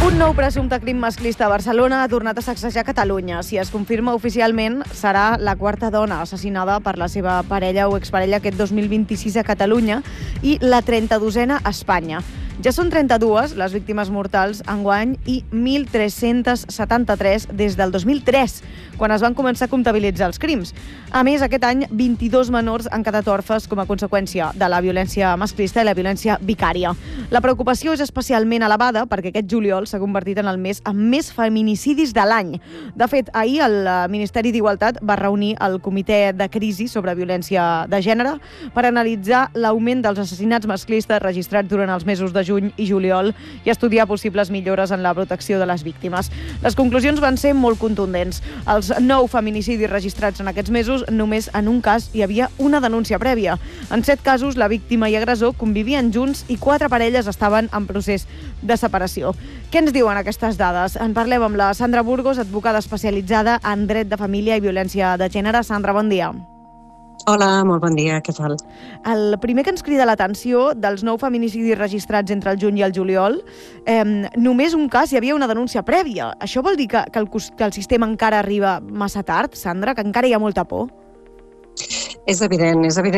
Un nou presumpte crim masclista a Barcelona ha tornat a sacsejar Catalunya. Si es confirma oficialment, serà la quarta dona assassinada per la seva parella o exparella aquest 2026 a Catalunya i la 32a a Espanya. Ja són 32 les víctimes mortals enguany i 1.373 des del 2003, quan es van començar a comptabilitzar els crims. A més, aquest any, 22 menors han quedat orfes com a conseqüència de la violència masclista i la violència vicària. La preocupació és especialment elevada perquè aquest juliol s'ha convertit en el mes amb més feminicidis de l'any. De fet, ahir el Ministeri d'Igualtat va reunir el Comitè de Crisi sobre Violència de Gènere per analitzar l'augment dels assassinats masclistes registrats durant els mesos de juny i juliol i estudiar possibles millores en la protecció de les víctimes. Les conclusions van ser molt contundents. Els 9 feminicidis registrats en aquests mesos, només en un cas hi havia una denúncia prèvia. En 7 casos, la víctima i agressor convivien junts i 4 parelles estaven en procés de separació. Què ens diuen aquestes dades? En parlem amb la Sandra Burgos, advocada especialitzada en dret de família i violència de gènere. Sandra, bon dia. Hola, molt bon dia, què tal? El primer que ens crida l'atenció dels 9 feminicidis registrats entre el juny i el juliol, només un cas hi havia una denúncia prèvia. Això vol dir que el sistema encara arriba massa tard, Sandra, que encara hi ha molta por? És evident